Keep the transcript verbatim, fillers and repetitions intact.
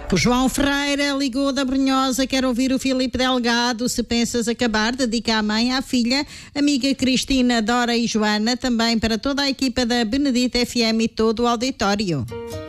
O João Ferreira ligou da Brunhosa, quer ouvir o Filipe Delgado. Se pensas acabar, dedica à mãe, à filha, amiga Cristina, Dora e Joana, também para toda a equipa da Benedita F M e todo o auditório.